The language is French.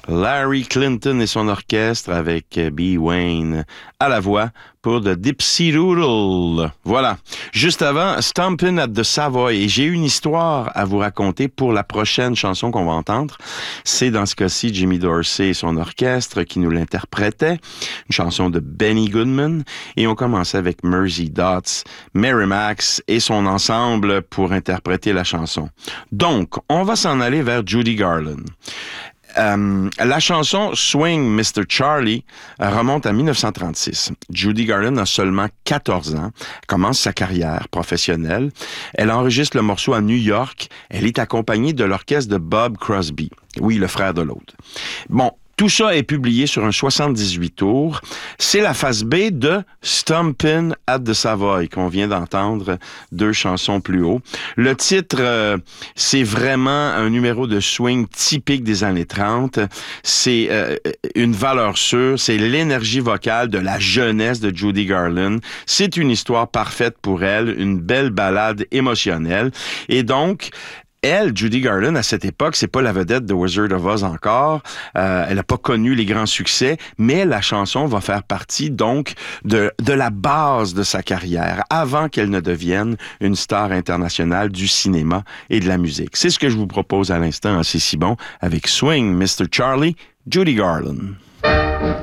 Larry Clinton et son orchestre avec B. Wayne à la voix pour The Dipsy Doodle. Voilà. Juste avant, Stompin' at the Savoy. Et j'ai une histoire à vous raconter pour la prochaine chanson qu'on va entendre. C'est dans ce cas-ci Jimmy Dorsey et son orchestre qui nous l'interprétaient. Une chanson de Benny Goodman. Et on commençait avec Mersey Dotts, Mary Max et son ensemble pour interpréter la chanson. Donc, on va s'en aller vers Judy Garland. La chanson Swing Mr. Charlie remonte à 1936. Judy Garland a seulement 14 ans, commence sa carrière professionnelle. Elle enregistre le morceau à New York. Elle est accompagnée de l'orchestre de Bob Crosby. Oui, le frère de l'autre. Bon, tout ça est publié sur un 78 tours. C'est la face B de Stompin' at the Savoy qu'on vient d'entendre 2 chansons plus haut. Le titre, c'est vraiment un numéro de swing typique des années 30. C'est une valeur sûre, c'est l'énergie vocale de la jeunesse de Judy Garland. C'est une histoire parfaite pour elle, une belle ballade émotionnelle. Et donc, elle, Judy Garland, à cette époque, c'est pas la vedette de Wizard of Oz encore. Elle n'a pas connu les grands succès, mais la chanson va faire partie donc de la base de sa carrière, avant qu'elle ne devienne une star internationale du cinéma et de la musique. C'est ce que je vous propose à l'instant à C'est si bon avec Swing Mr. Charlie, Judy Garland.